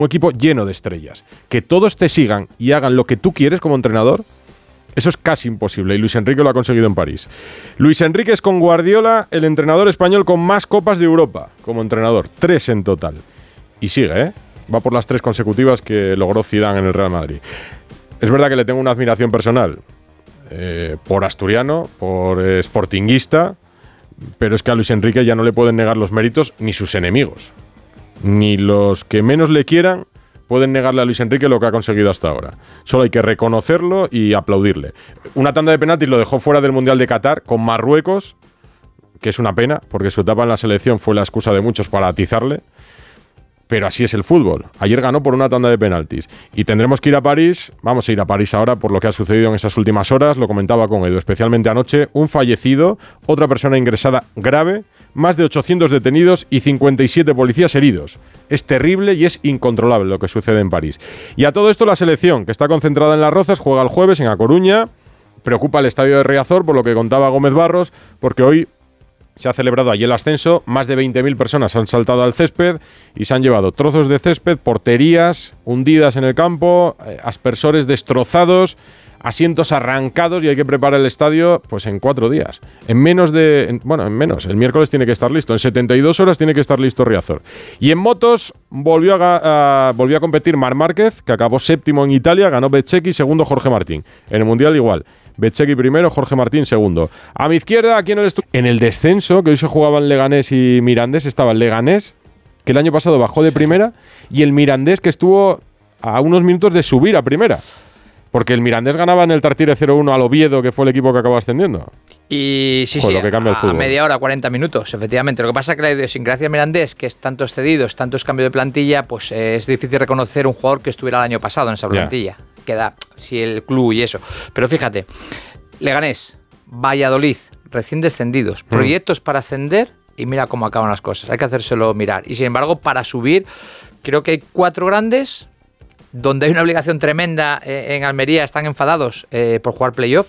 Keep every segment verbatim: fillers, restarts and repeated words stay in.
un equipo lleno de estrellas. Que todos te sigan y hagan lo que tú quieres como entrenador, eso es casi imposible, y Luis Enrique lo ha conseguido en París. Luis Enrique es con Guardiola el entrenador español con más copas de Europa como entrenador, tres en total. Y sigue, ¿eh? Va por las tres consecutivas que logró Zidane en el Real Madrid. Es verdad que le tengo una admiración personal eh, por asturiano, por eh, sportinguista, pero es que a Luis Enrique ya no le pueden negar los méritos ni sus enemigos. Ni los que menos le quieran pueden negarle a Luis Enrique lo que ha conseguido hasta ahora. Solo hay que reconocerlo y aplaudirle. Una tanda de penaltis lo dejó fuera del Mundial de Qatar con Marruecos, que es una pena, porque su etapa en la selección fue la excusa de muchos para atizarle. Pero así es el fútbol. Ayer ganó por una tanda de penaltis. Y tendremos que ir a París. Vamos a ir a París ahora por lo que ha sucedido en esas últimas horas. Lo comentaba con Edu, especialmente anoche. Un fallecido, otra persona ingresada grave, más de ochocientos detenidos y cincuenta y siete policías heridos. Es terrible y es incontrolable lo que sucede en París. Y a todo esto la selección, que está concentrada en Las Rozas, juega el jueves en A Coruña. Preocupa el estadio de Riazor, por lo que contaba Gómez Barros, porque hoy se ha celebrado allí el ascenso, más de veinte mil personas han saltado al césped y se han llevado trozos de césped, porterías hundidas en el campo, eh, aspersores destrozados, asientos arrancados, y hay que preparar el estadio pues en cuatro días. En menos de... En, bueno, en menos. El miércoles tiene que estar listo. En setenta y dos horas tiene que estar listo Riazor. Y en motos volvió a, a, volvió a competir Marc Márquez, que acabó séptimo en Italia, ganó Bezzecchi, segundo Jorge Martín. En el Mundial igual. Bezzecchi primero, Jorge Martín segundo. A mi izquierda, aquí en el estu- en el descenso, que hoy se jugaban Leganés y Mirandés, estaba el Leganés, que el año pasado bajó de primera, y el Mirandés, que estuvo a unos minutos de subir a primera. Porque el Mirandés ganaba en el Tartiere cero uno al Oviedo, que fue el equipo que acabó ascendiendo. Y sí, Joder, sí, lo que cambia el fútbol. A media hora, cuarenta minutos, efectivamente. Lo que pasa es que la idiosincrasia Mirandés, que es tantos cedidos, tantos cambios de plantilla, pues eh, es difícil reconocer un jugador que estuviera el año pasado en esa plantilla. Yeah. Queda, si el club y eso. Pero fíjate, Leganés, Valladolid, recién descendidos, mm. proyectos para ascender, y mira cómo acaban las cosas. Hay que hacérselo mirar. Y sin embargo, para subir, creo que hay cuatro grandes, donde hay una obligación tremenda. eh, en Almería están enfadados eh, por jugar playoff.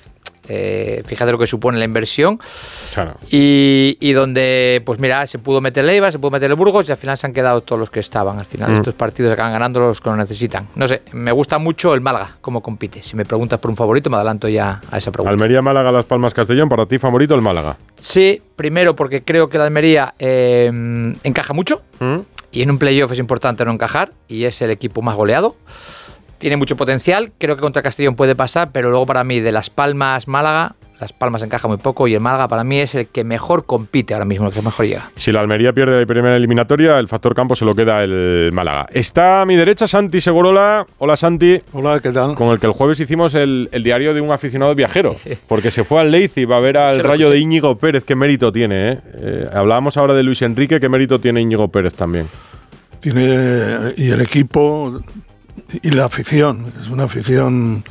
Eh, fíjate lo que supone la inversión. Claro. Y, y donde, pues mira, se pudo meter el Eibar, se pudo meter el Burgos, y al final se han quedado todos los que estaban. Al final, mm. estos partidos se acaban ganando los que lo necesitan. No sé, me gusta mucho el Málaga, cómo compite. Si me preguntas por un favorito, me adelanto ya a esa pregunta. Almería, Málaga, Las Palmas, Castellón. ¿Para ti favorito el Málaga? Sí, primero porque creo que la Almería eh, encaja mucho. Mm. Y en un playoff es importante no encajar, y es el equipo más goleado. Tiene mucho potencial, creo que contra Castellón puede pasar, pero luego para mí de Las Palmas, Málaga, Las Palmas encaja muy poco, y el Málaga para mí es el que mejor compite ahora mismo, el que mejor llega. Si la Almería pierde la primera eliminatoria, el factor campo se lo queda el Málaga. Está a mi derecha Santi Segurola. Hola Santi. Hola, ¿qué tal? Con el que el jueves hicimos el, el diario de un aficionado viajero, porque se fue al Leipzig a ver al Rayo de Íñigo Pérez. Qué mérito tiene, ¿eh? eh hablábamos ahora de Luis Enrique, qué mérito tiene Íñigo Pérez también. Tiene, y el equipo y la afición, es una afición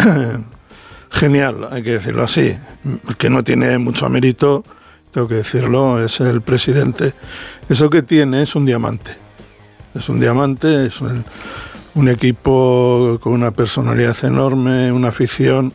genial, hay que decirlo así. El que no tiene mucho mérito, tengo que decirlo, es el presidente. Eso que tiene es un diamante. Es un diamante, es un, un equipo con una personalidad enorme, una afición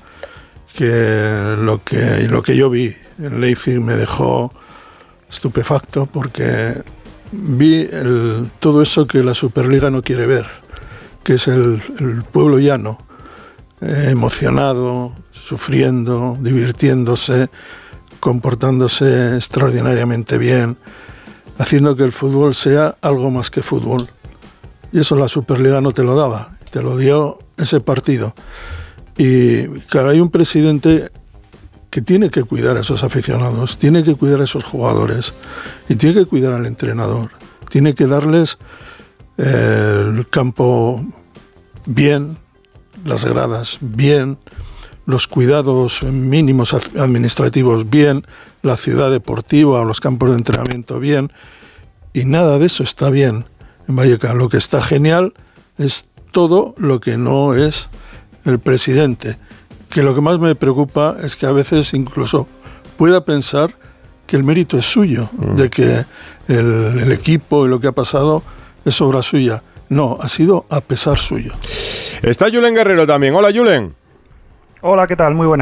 que lo que, lo que yo vi en Leipzig me dejó estupefacto, porque vi el, todo eso que la Superliga no quiere ver, que es el, el pueblo llano, eh, emocionado, sufriendo, divirtiéndose, comportándose extraordinariamente bien, haciendo que el fútbol sea algo más que fútbol. Y eso la Superliga no te lo daba, te lo dio ese partido. Y claro, hay un presidente que tiene que cuidar a esos aficionados, tiene que cuidar a esos jugadores, y tiene que cuidar al entrenador, tiene que darles eh, el campo bien, las gradas bien, los cuidados mínimos administrativos bien, la ciudad deportiva, los campos de entrenamiento bien, y nada de eso está bien en Vallecas. Lo que está genial es todo lo que no es el presidente, que lo que más me preocupa es que a veces incluso pueda pensar que el mérito es suyo, mm. de que el, el equipo y lo que ha pasado es obra suya. No, ha sido a pesar suyo. Está Julen Guerrero también. Hola, Julen. Hola, ¿qué tal? Muy buenas.